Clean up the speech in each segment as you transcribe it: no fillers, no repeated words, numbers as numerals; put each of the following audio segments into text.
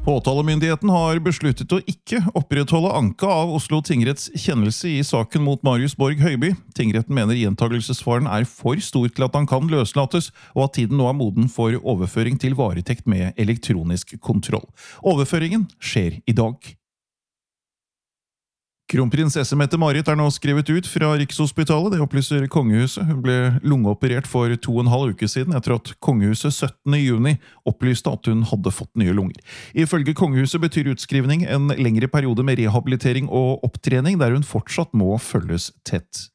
Påtalemyndigheten har besluttet å ikke opprettholde anke av Oslo Tingretts kjennelse i saken mot Marius Borg Høiby. Tingretten mener gjentagelsesfaren er for stor til at han kan løslates, og at tiden nå er moden for overføring til varetekt med elektronisk kontroll. Overføringen skjer i dag. Kronprinsesse Mette-Marit er nå skrevet ut fra Rikshospitalet, det opplyser kongehuset. Hun ble lungeoperert for 2,5 uker siden etter at kongehuset 17. juni opplyste at hun hadde fått nye lunger. Ifølge kongehuset betyr utskrivning en lengre periode med rehabilitering og opptrening der hun fortsatt må følges tett.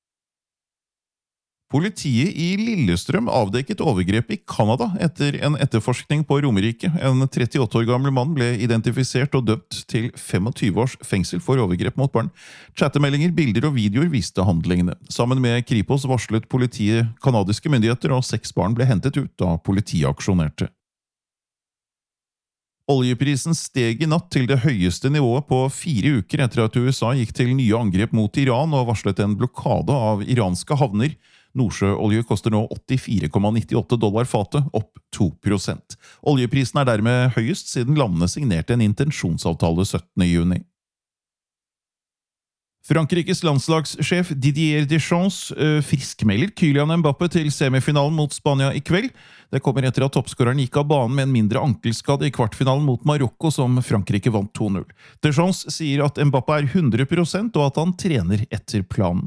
Politiet i Lillestrøm avdekket overgrep i Kanada etter en etterforskning på Romerike. En 38 år gammel mann ble identifisert og dømt til 25 års fengsel for overgrep mot barn. Chattemeldinger, bilder og videoer viste handlingene. Sammen med Kripos varslet politiet kanadiske myndigheter, og 6 barn ble hentet ut da politiet aksjonerte. Oljeprisen steg i natt til det høyeste nivået på 4 uker etter at USA gikk til nye angrep mot Iran og varslet en blokade av iranske havner. Nordsjøolje koster nå $84,98 fatet, opp 2%. Oljeprisen er dermed høyest siden landene signerte en intensjonsavtale 17. juni. Frankrikes landslagssjef Didier Deschamps friskmelder Kylian Mbappé til semifinalen mot Spania i kveld. Det kommer etter at toppskåreren gikk av banen med en mindre ankelskade i kvartfinalen mot Marokko, som Frankrike vant 2-0. Deschamps sier at Mbappé er 100% og at han trener etter planen.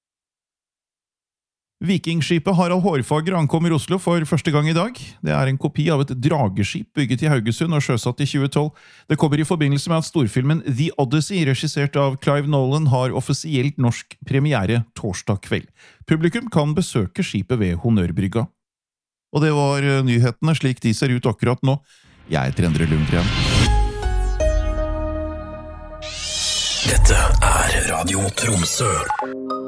Vikingskipet Harald Hårfagre ankommer Oslo for første gang i dag. Det er en kopi av et drageskip bygget i Haugesund og sjøsatt i 2012. Det kommer i forbindelse med at storfilmen The Odyssey, regissert av Clive Nolan, har offisielt norsk premiere torsdag kveld. Publikum kan besøke skipet ved Honnørbrygga. Og det var nyhetene slik de ser ut akkurat nå. Jeg heter Endre Lundgren. Dette er Radio Tromsø.